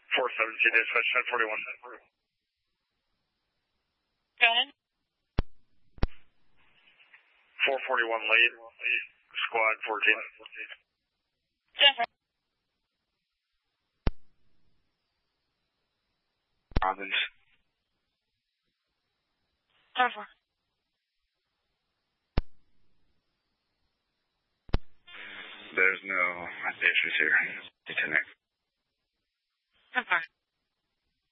417 dispatch 1041. Go ahead. 441 lead, squad 14. Jennifer. Robbins. Jennifer. There's no issues here. Disconnect. Jennifer.